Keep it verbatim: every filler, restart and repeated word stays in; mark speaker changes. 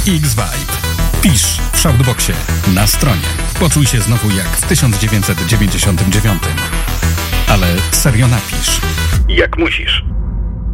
Speaker 1: X-Vibe. Pisz w Shoutboxie, na stronie. Poczuj się znowu jak w tysiąc dziewięćset dziewięćdziesiątym dziewiątym. Ale serio napisz. Jak musisz.